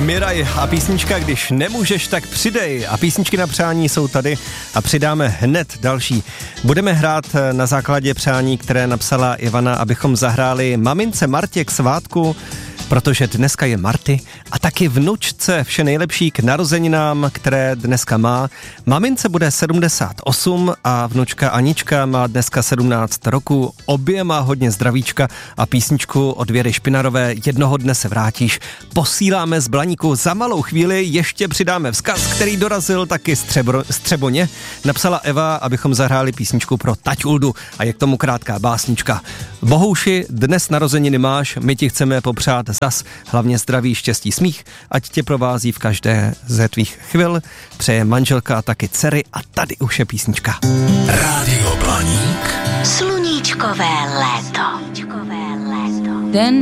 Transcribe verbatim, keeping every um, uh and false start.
Miraj a písnička Když nemůžeš, tak přidej. A písničky na přání jsou tady a přidáme hned další. Budeme hrát na základě přání, které napsala Ivana, abychom zahráli mamince Martě k svátku, protože dneska je Marty a taky vnučce vše nejlepší k narozeninám, které dneska má. Mamince bude sedmdesát osm a vnučka Anička má dneska sedmnáct roku. Obě má hodně zdravíčka a písničku od Věry Špinarové Jednoho dne se vrátíš posíláme z Blaníku. Za malou chvíli ještě přidáme vzkaz, který dorazil taky z, Třebro, z Třeboně. Napsala Eva, abychom zahráli písničku pro Taťuldu a je k tomu krátká básnička. Bohouši, dnes narozeniny máš, my ti chceme popřát zas hlavně zdraví, štěstí, smích, ať tě provází v každé ze tvých chvil. Přeje manželka a taky dcery a tady už je písnička. Rádio Blaník. Sluníčkové léto. Den